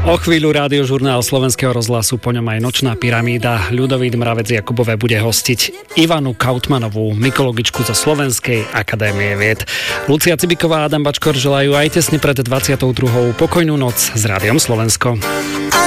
O chvíľu rádiožurnál Slovenského rozhlasu, po ňom aj Nočná pyramída. Ľudovít Mravec Jakubové bude hostiť Ivanu Kautmanovú, mykologičku zo Slovenskej akadémie vied. Lucia Cibiková a Adam Bačkor želajú aj tesne pred 22. pokojnú noc s Rádiom Slovensko.